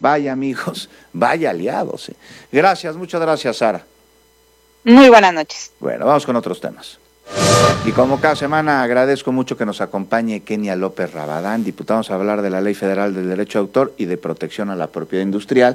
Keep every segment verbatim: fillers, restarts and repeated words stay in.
Vaya amigos, vaya aliados. ¿eh? Gracias, muchas gracias, Sara. Muy buenas noches. Bueno, vamos con otros temas. Y como cada semana agradezco mucho que nos acompañe Kenia López Rabadán, diputado, a hablar de la Ley Federal del Derecho de Autor y de protección a la propiedad industrial.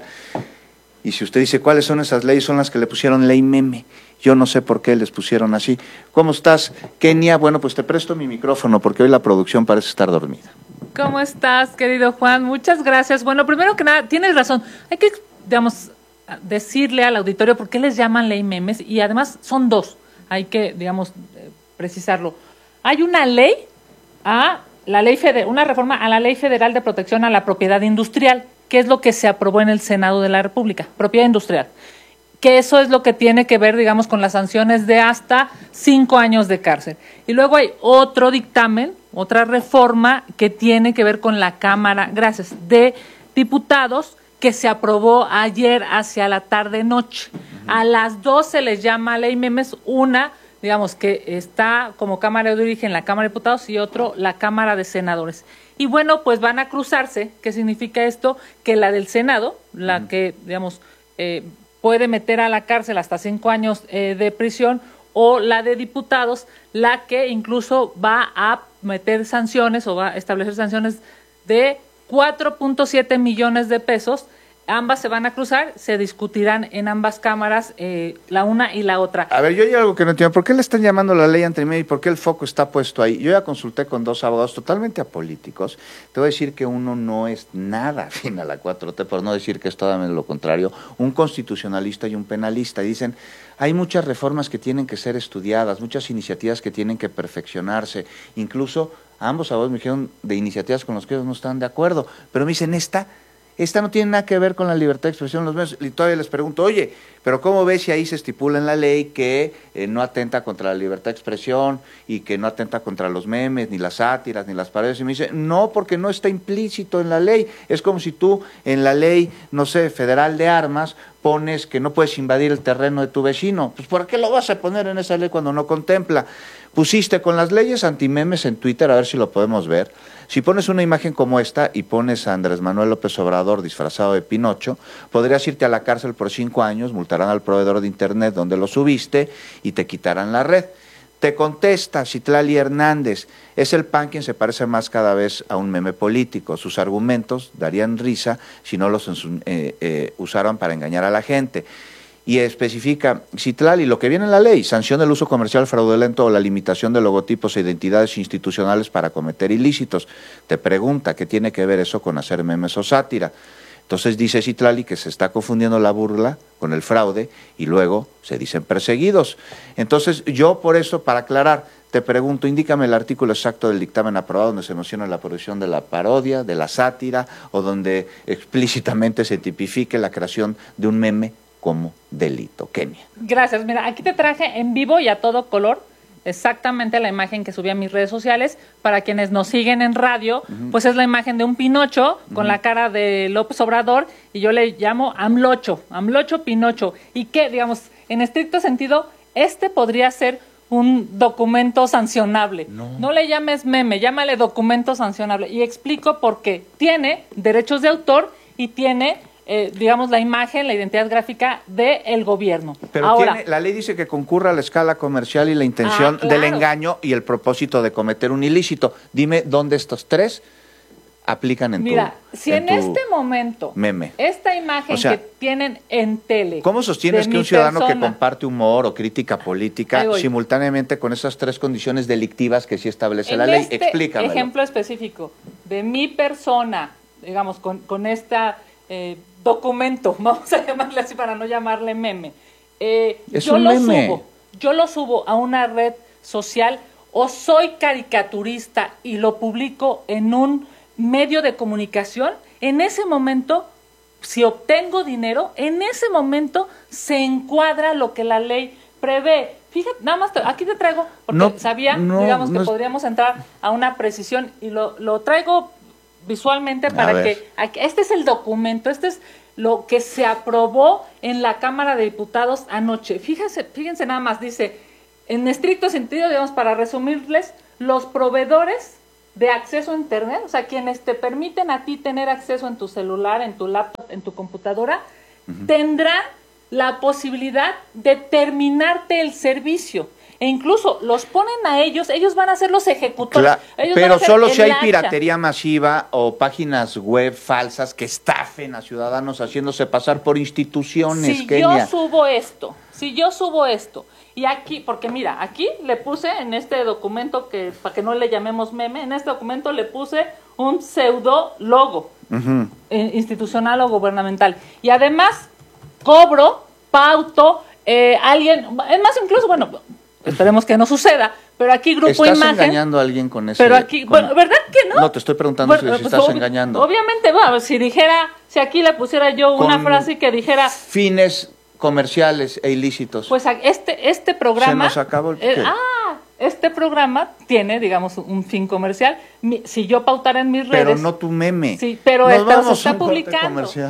Y si usted dice cuáles son esas leyes, son las que le pusieron ley meme. Yo no sé por qué les pusieron así. ¿Cómo estás, Kenia? Bueno, pues te presto mi micrófono porque hoy la producción parece estar dormida. ¿Cómo estás, querido Juan? Muchas gracias. Bueno, primero que nada, tienes razón. Hay que, digamos, decirle al auditorio por qué les llaman ley memes y además son dos. Hay que, digamos, precisarlo. Hay una ley a la ley federal, una reforma a la Ley Federal de Protección a la Propiedad Industrial, que es lo que se aprobó en el Senado de la República, propiedad industrial. Que eso es lo que tiene que ver, digamos, con las sanciones de hasta cinco años de cárcel. Y luego hay otro dictamen, otra reforma que tiene que ver con la Cámara, gracias, de Diputados, que se aprobó ayer hacia la tarde-noche. A las dos se les llama ley memes, una, digamos, que está como Cámara de Origen la Cámara de Diputados y otro la Cámara de Senadores. Y bueno, pues van a cruzarse. ¿Qué significa esto? Que la del Senado, la uh-huh. que, digamos, eh, puede meter a la cárcel hasta cinco años eh, de prisión, o la de diputados, la que incluso va a meter sanciones o va a establecer sanciones de cuatro punto siete millones de pesos. Ambas se van a cruzar, se discutirán en ambas cámaras, eh, la una y la otra. A ver, yo hay algo que no entiendo. ¿Por qué le están llamando la ley antimedia y por qué el foco está puesto ahí? Yo ya consulté con dos abogados totalmente apolíticos. Te voy a decir que uno no es nada afín a la cuatro T, por no decir que es totalmente lo contrario. Un constitucionalista y un penalista. Dicen, hay muchas reformas que tienen que ser estudiadas, muchas iniciativas que tienen que perfeccionarse. Incluso ambos abogados me dijeron de iniciativas con las que ellos no están de acuerdo. Pero me dicen, esta... Esta no tiene nada que ver con la libertad de expresión en los medios. Y todavía les pregunto, oye, pero ¿cómo ves si ahí se estipula en la ley que eh, no atenta contra la libertad de expresión y que no atenta contra los memes, ni las sátiras, ni las parodias? Y me dice, no, porque no está implícito en la ley. Es como si tú en la ley, no sé, federal de armas, pones que no puedes invadir el terreno de tu vecino. Pues ¿por qué lo vas a poner en esa ley cuando no contempla? Pusiste con las leyes antimemes en Twitter, a ver si lo podemos ver. Si pones una imagen como esta y pones a Andrés Manuel López Obrador disfrazado de Pinocho, podrías irte a la cárcel por cinco años, multarán al proveedor de internet donde lo subiste y te quitarán la red. Te contesta Citlali Hernández, es el P A N quien se parece más cada vez a un meme político. Sus argumentos darían risa si no los eh, eh, usaran para engañar a la gente. Y especifica, Citlali, lo que viene en la ley, sanción del uso comercial fraudulento o la limitación de logotipos e identidades institucionales para cometer ilícitos. Te pregunta, ¿qué tiene que ver eso con hacer memes o sátira? Entonces dice Citlali que se está confundiendo la burla con el fraude y luego se dicen perseguidos. Entonces yo por eso, para aclarar, te pregunto, indícame el artículo exacto del dictamen aprobado donde se menciona la prohibición de la parodia, de la sátira o donde explícitamente se tipifique la creación de un meme como delito. Kenia. Gracias. Mira, aquí te traje en vivo y a todo color exactamente la imagen que subí a mis redes sociales. Para quienes nos siguen en radio, uh-huh. pues es la imagen de un Pinocho con uh-huh. la cara de López Obrador y yo le llamo AMLocho, AMLocho Pinocho. Y que, digamos, en estricto sentido, este podría ser un documento sancionable. No. No le llames meme, llámale documento sancionable. Y explico por qué. Tiene derechos de autor y tiene... Eh, digamos, la imagen, la identidad gráfica del gobierno. Pero Ahora, tiene, la ley dice que concurra a la escala comercial y la intención ah, claro. del engaño y el propósito de cometer un ilícito. Dime dónde estos tres aplican en Mira, tu Mira, si en, en este momento, meme. esta imagen o sea, que tienen en tele... ¿Cómo sostienes que un ciudadano persona, que comparte humor o crítica política simultáneamente con esas tres condiciones delictivas que sí establece en la ley? Este Explícamelo. Ejemplo específico de mi persona, digamos, con, con esta... Eh, documento, vamos a llamarle así para no llamarle meme. Eh, es yo un lo meme. subo, yo lo subo a una red social o soy caricaturista y lo publico en un medio de comunicación, en ese momento, si obtengo dinero, en ese momento se encuadra lo que la ley prevé. Fíjate, nada más, te, aquí te traigo, porque no, sabía, no, digamos, que no podríamos entrar a una precisión y lo, lo traigo visualmente para que, este es el documento, este es lo que se aprobó en la Cámara de Diputados anoche. Fíjense, fíjense nada más, dice, en estricto sentido, digamos, para resumirles, los proveedores de acceso a internet, o sea, quienes te permiten a ti tener acceso en tu celular, en tu laptop en tu computadora, uh-huh. tendrán la posibilidad de terminarte el servicio. E incluso los ponen a ellos, ellos van a ser los ejecutores. Cla- ellos pero solo si hay hacha. piratería masiva o páginas web falsas que estafen a ciudadanos haciéndose pasar por instituciones, Si Kenia. yo subo esto, si yo subo esto, y aquí, porque mira, aquí le puse en este documento, que para que no le llamemos meme, en este documento le puse un pseudo logo uh-huh. eh, institucional o gubernamental. Y además, cobro, pauto, eh, alguien, es más, incluso, bueno, esperemos que no suceda, pero aquí Grupo ¿Estás Imagen... ¿Estás engañando a alguien con eso? Pero aquí, bueno, ¿verdad que no? No, te estoy preguntando bueno, si, si pues estás ob- engañando. Obviamente, bueno, si dijera, si aquí le pusiera yo con una frase que dijera... fines comerciales e ilícitos. Pues este, este programa... Se nos acabó el... Eh, ah, este programa tiene, digamos, un fin comercial. Mi, si yo pautara en mis redes... Pero no tu meme. Sí, pero, Nos pero se vamos está a un corte publicando. Comercial.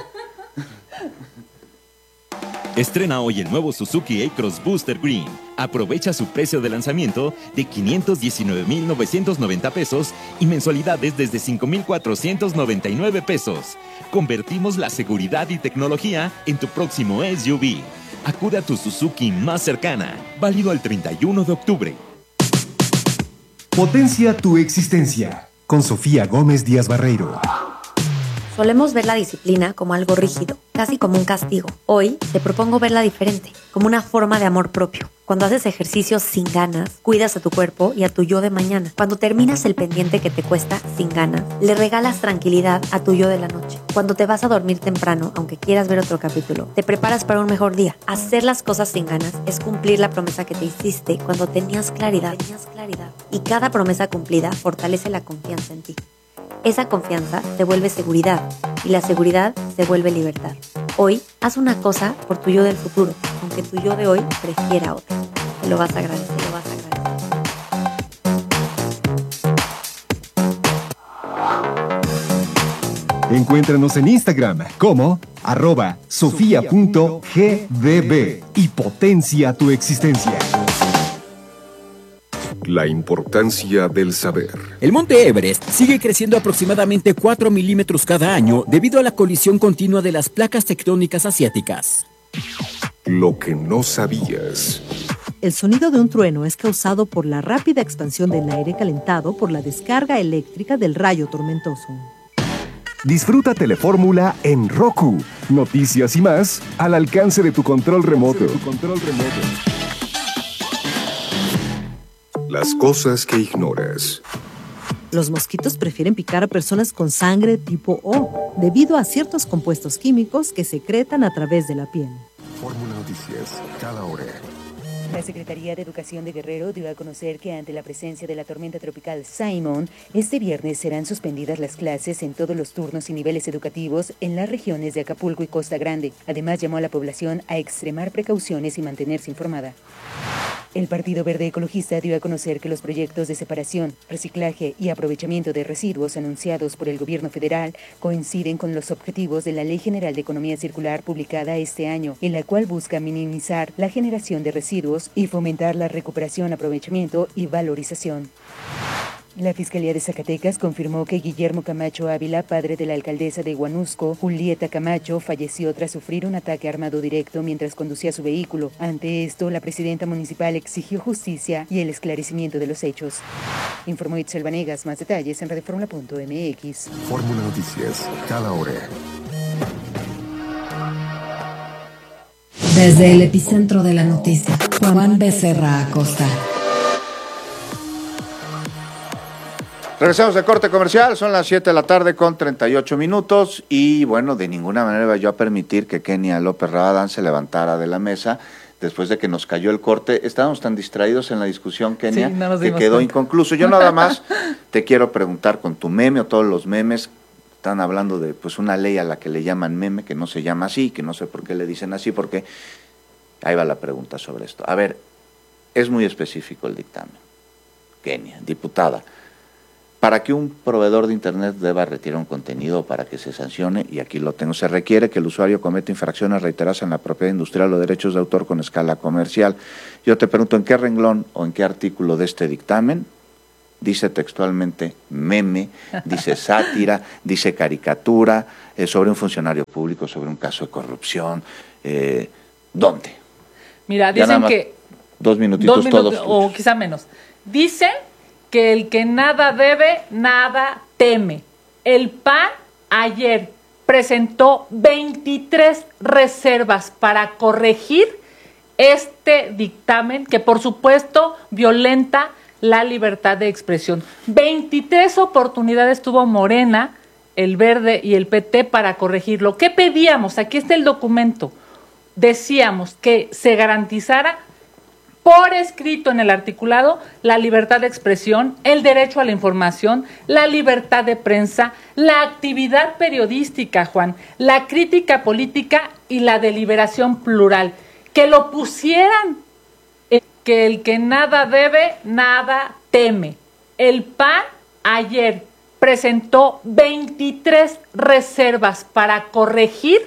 Estrena hoy el nuevo Suzuki A-Cross Booster Green. Aprovecha su precio de lanzamiento de quinientos diecinueve mil novecientos noventa pesos y mensualidades desde cinco mil cuatrocientos noventa y nueve pesos. Convertimos la seguridad y tecnología en tu próximo S U V. Acude a tu Suzuki más cercana. Válido el treinta y uno de octubre. Potencia tu existencia. Con Sofía Gómez Díaz Barreiro. Solemos ver la disciplina como algo rígido, casi como un castigo. Hoy te propongo verla diferente, como una forma de amor propio. Cuando haces ejercicios sin ganas, cuidas a tu cuerpo y a tu yo de mañana. Cuando terminas el pendiente que te cuesta sin ganas, le regalas tranquilidad a tu yo de la noche. Cuando te vas a dormir temprano, aunque quieras ver otro capítulo, te preparas para un mejor día. Hacer las cosas sin ganas es cumplir la promesa que te hiciste cuando tenías claridad. Tenías claridad. Y cada promesa cumplida fortalece la confianza en ti. Esa confianza se vuelve seguridad y la seguridad se vuelve libertad. Hoy, haz una cosa por tu yo del futuro, aunque tu yo de hoy prefiera otra. Te lo vas a agradecer, te lo vas a agradecer. Encuéntranos en Instagram como arroba sofia.gdb y potencia tu existencia. La importancia del saber. El monte Everest sigue creciendo aproximadamente cuatro milímetros cada año debido a la colisión continua de las placas tectónicas asiáticas. Lo que no sabías. El sonido de un trueno es causado por la rápida expansión del aire calentado por la descarga eléctrica del rayo tormentoso. Disfruta Telefórmula en Roku. Noticias y más al alcance de tu control remoto. Tu control remoto. Las cosas que ignoras. Los mosquitos prefieren picar a personas con sangre tipo O, debido a ciertos compuestos químicos que secretan a través de la piel. Fórmula Noticias, cada hora. La Secretaría de Educación de Guerrero dio a conocer que ante la presencia de la tormenta tropical Simon, este viernes serán suspendidas las clases en todos los turnos y niveles educativos en las regiones de Acapulco y Costa Grande. Además, llamó a la población a extremar precauciones y mantenerse informada. El Partido Verde Ecologista dio a conocer que los proyectos de separación, reciclaje y aprovechamiento de residuos anunciados por el gobierno federal coinciden con los objetivos de la Ley General de Economía Circular publicada este año, en la cual busca minimizar la generación de residuos y fomentar la recuperación, aprovechamiento y valorización. La Fiscalía de Zacatecas confirmó que Guillermo Camacho Ávila, padre de la alcaldesa de Huanusco, Julieta Camacho, falleció tras sufrir un ataque armado directo mientras conducía su vehículo. Ante esto, la presidenta municipal exigió justicia y el esclarecimiento de los hechos. Informó Itzel Vanegas. Más detalles en radioformula punto m x. Fórmula Noticias, cada hora. Desde el epicentro de la noticia, Juan Becerra Acosta. Regresamos de corte comercial, son las siete de la tarde con treinta y ocho minutos y bueno, de ninguna manera iba yo a permitir que Kenia López Rabadán se levantara de la mesa después de que nos cayó el corte. Estábamos tan distraídos en la discusión, Kenia, sí, no que quedó cuenta. Inconcluso. Yo nada más te quiero preguntar con tu meme o todos los memes, están hablando de pues una ley a la que le llaman meme, que no se llama así, que no sé por qué le dicen así, porque ahí va la pregunta sobre esto. A ver, es muy específico el dictamen. Kenia, diputada. Para que un proveedor de Internet deba retirar un contenido para que se sancione, y aquí lo tengo, se requiere que el usuario cometa infracciones reiteradas en la propiedad industrial o derechos de autor con escala comercial. Yo te pregunto, ¿en qué renglón o en qué artículo de este dictamen dice textualmente meme, dice sátira, dice caricatura, eh, sobre un funcionario público, sobre un caso de corrupción. Eh, ¿Dónde? Mira, Ya dicen más, que... Dos minutitos dos minutos, todos. o quizá menos. Dicen que el que nada debe, nada teme. El P A N ayer presentó veintitrés reservas para corregir este dictamen que por supuesto violenta la libertad de expresión. veintitrés oportunidades tuvo Morena, el Verde y el P T para corregirlo. ¿Qué pedíamos? Aquí está el documento. Decíamos que se garantizara por escrito en el articulado la libertad de expresión, el derecho a la información, la libertad de prensa, la actividad periodística, Juan, la crítica política y la deliberación plural. Que lo pusieran, eh, que el que nada debe, nada teme. El P A N ayer presentó veintitrés reservas para corregir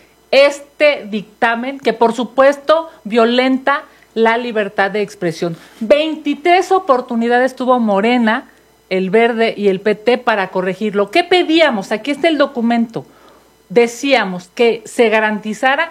este dictamen que por supuesto violenta la libertad de expresión. veintitrés oportunidades tuvo Morena, el Verde y el P T para corregirlo. ¿Qué pedíamos? Aquí está el documento. Decíamos que se garantizara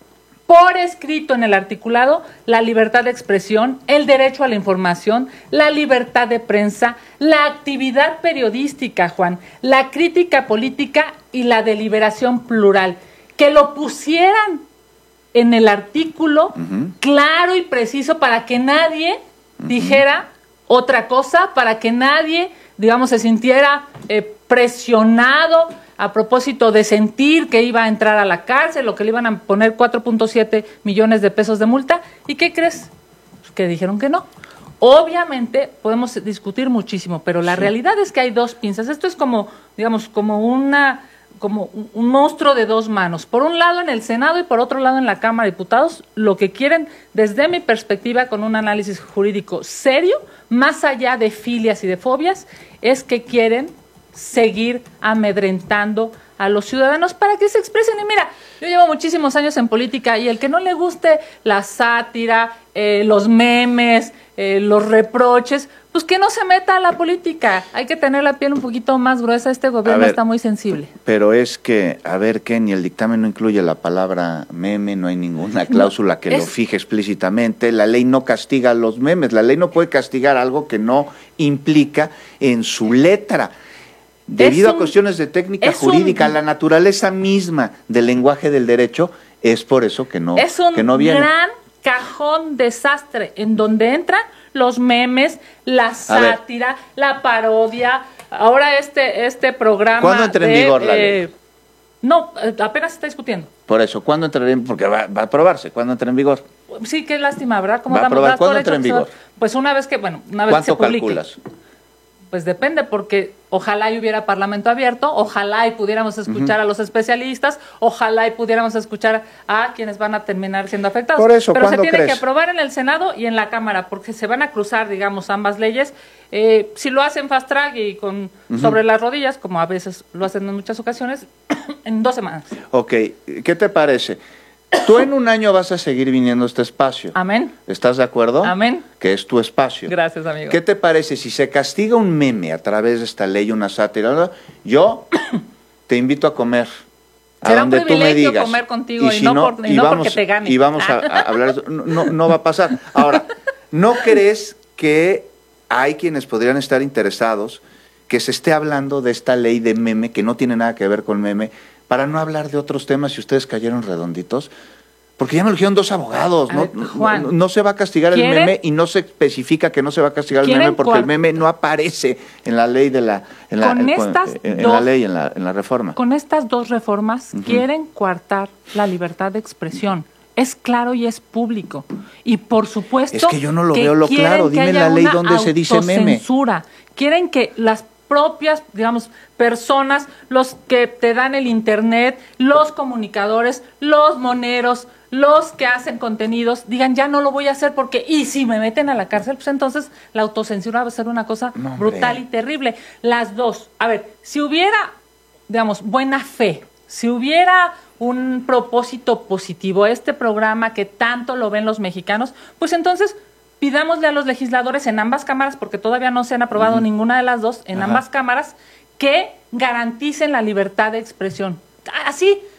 por escrito en el articulado la libertad de expresión, el derecho a la información, la libertad de prensa, la actividad periodística, Juan, la crítica política y la deliberación plural. Que lo pusieran en el artículo uh-huh. claro y preciso para que nadie uh-huh. dijera otra cosa, para que nadie, digamos, se sintiera eh, presionado a propósito de sentir que iba a entrar a la cárcel o que le iban a poner cuatro punto siete millones de pesos de multa. ¿Y qué crees? Pues que dijeron que no. Obviamente podemos discutir muchísimo, pero la sí. realidad es que hay dos pinzas. Esto es como, digamos, como una... como un monstruo de dos manos. Por un lado en el Senado y por otro lado en la Cámara de Diputados, lo que quieren, desde mi perspectiva, con un análisis jurídico serio, más allá de filias y de fobias, es que quieren seguir amedrentando a los ciudadanos para que se expresen. Y mira, yo llevo muchísimos años en política y el que no le guste la sátira, eh, los memes, eh, los reproches, pues que no se meta a la política. Hay que tener la piel un poquito más gruesa. Este gobierno ver, está muy sensible. Pero es que, a ver, Kenny, el dictamen no incluye la palabra meme, no hay ninguna cláusula no, que es... lo fije explícitamente. La ley no castiga los memes. La ley no puede castigar algo que no implica en su letra. Debido un, a cuestiones de técnica jurídica, un, la naturaleza misma del lenguaje del derecho, es por eso que no, es un que no viene. gran cajón desastre en donde entran los memes, la sátira, la parodia. Ahora este este programa. ¿Cuándo entra en de, vigor la eh, ley? No, apenas se está discutiendo. Por eso, ¿cuándo entrará en Porque va, va a aprobarse. ¿Cuándo entra en vigor? Sí, qué lástima, ¿verdad? ¿Cómo ¿Va a aprobar? ¿Cuándo entra en vigor? Pues una vez que, bueno, una vez que se publique. ¿Cuánto calculas? Pues depende, porque ojalá y hubiera parlamento abierto, ojalá y pudiéramos escuchar uh-huh. a los especialistas, ojalá y pudiéramos escuchar a quienes van a terminar siendo afectados. Por eso, pero se tiene crees? que aprobar en el Senado y en la Cámara, porque se van a cruzar, digamos, ambas leyes. Eh, si lo hacen fast track y con uh-huh. sobre las rodillas, como a veces lo hacen en muchas ocasiones, en dos semanas. Ok, ¿qué te parece? Tú en un año vas a seguir viniendo a este espacio. Amén. ¿Estás de acuerdo? Amén. Que es tu espacio. Gracias, amigo. ¿Qué te parece si se castiga un meme a través de esta ley, una sátira? Yo te invito a comer. A Será donde un privilegio tú me digas. comer contigo y, y, si no, no, por, y y no vamos, porque te gane. Y vamos a, a hablar. No, no va a pasar. Ahora, ¿no crees que hay quienes podrían estar interesados que se esté hablando de esta ley de meme, que no tiene nada que ver con meme, para no hablar de otros temas si ustedes cayeron redonditos? Porque ya me lo dijeron dos abogados, ¿no? Ver, Juan, no, no se va a castigar el meme y no se especifica que no se va a castigar el meme porque el meme no aparece en la ley de la en la, con el, estas en, dos, en la ley en la en la reforma. Con estas dos reformas uh-huh. quieren coartar la libertad de expresión. Es claro y es público. Y por supuesto es que yo no lo veo lo claro. Dime la ley donde se dice meme. Censura. Quieren que las propias, digamos, personas, los que te dan el internet, los comunicadores, los moneros, los que hacen contenidos, digan, ya no lo voy a hacer porque, y si me meten a la cárcel, pues entonces la autocensura va a ser una cosa no, brutal y terrible. Las dos. A ver, si hubiera, digamos, buena fe, si hubiera un propósito positivo a este programa que tanto lo ven los mexicanos, pues entonces pidámosle a los legisladores en ambas cámaras, porque todavía no se han aprobado uh-huh. ninguna de las dos, en Ajá. ambas cámaras, que garanticen la libertad de expresión. Así,